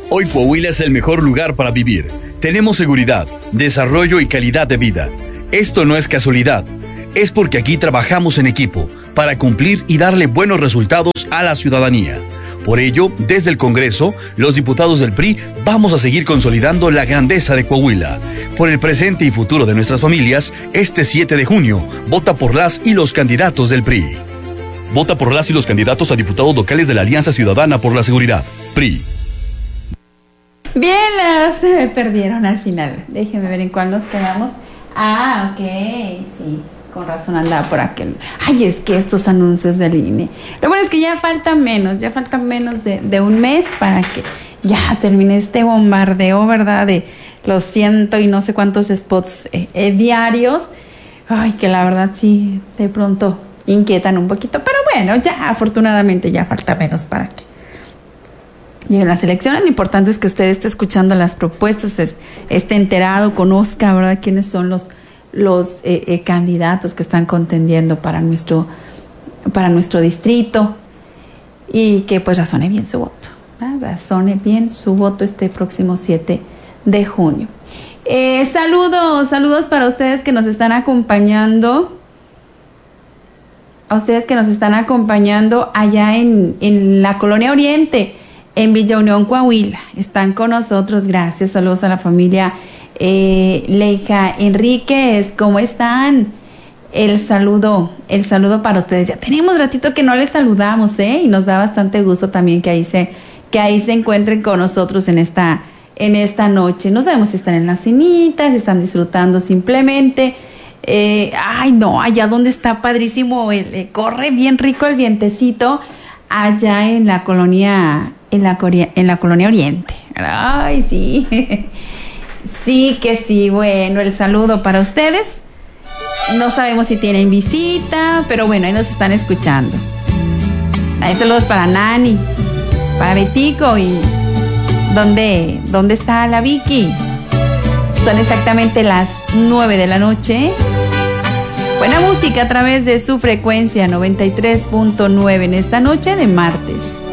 Hoy Coahuila es el mejor lugar para vivir. Tenemos seguridad, desarrollo y calidad de vida. Esto no es casualidad, es porque aquí trabajamos en equipo para cumplir y darle buenos resultados a la ciudadanía. Por ello, desde el Congreso, los diputados del PRI vamos a seguir consolidando la grandeza de Coahuila. Por el presente y futuro de nuestras familias, este 7 de junio, vota por las y los candidatos del PRI. Vota por las y los candidatos a diputados locales de la Alianza Ciudadana por la Seguridad, PRI. Bien, se me perdieron al final. Déjenme ver en cuál nos quedamos. Ah, ok, sí. Con razón andaba por aquel. Ay, es que estos anuncios del INE. Lo bueno es que ya falta menos de un mes para que ya termine este bombardeo, ¿verdad? De los 100 y no sé cuántos spots diarios. Ay, que la verdad sí, de pronto inquietan un poquito. Pero bueno, ya afortunadamente ya falta menos para que lleguen las elecciones. Lo importante es que usted esté escuchando las propuestas, esté enterado, conozca, ¿verdad?, quiénes son los candidatos que están contendiendo para nuestro distrito, y que pues razone bien su voto, ¿verdad? Razone bien su voto este próximo 7 de junio. Saludos para ustedes que nos están acompañando, allá en la Colonia Oriente, en Villa Unión, Coahuila. Están con nosotros, gracias. Saludos a la familia Leija Enríquez, ¿cómo están? El saludo para ustedes. Ya tenemos ratito que no les saludamos, y nos da bastante gusto también que ahí se encuentren con nosotros en esta noche. No sabemos si están en la cenita, si están disfrutando simplemente. Ay, no, allá donde está padrísimo, corre bien rico el vientecito, allá en la colonia Oriente. Ay, sí. Sí que sí. Bueno, el saludo para ustedes. No sabemos si tienen visita, pero bueno, ahí nos están escuchando. Hay saludos para Nani, para Betico y ¿dónde está la Vicky? Son exactamente las 9 de la noche. Buena música a través de su frecuencia 93.9 en esta noche de martes.